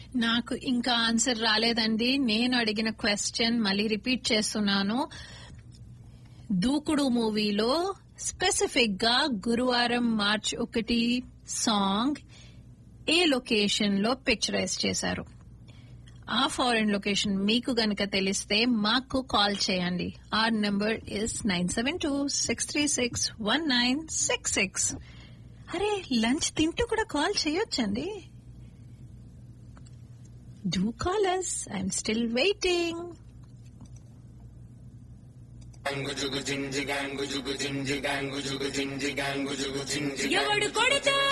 నాకు ఇంకా ఆన్సర్ రాలేదండి. నేను అడిగిన క్వశ్చన్ మళ్ళీ రిపీట్ చేస్తున్నాను. దూకుడు మూవీలో స్పెసిఫిక్ గా గురువారం మార్చ్ 1 సాంగ్ ఏ లొకేషన్ లో పిక్చరైజ్ చేశారు? ఆ ఫారెన్ లొకేషన్ మీకు గనక తెలిస్తే మాకు కాల్ చేయండి. Are number is 9726361966. అరే, లంచ్ తింటూ కూడా కాల్ చేయొచ్చండి. Do call us. I'm still waiting. ఎవడు కొడితే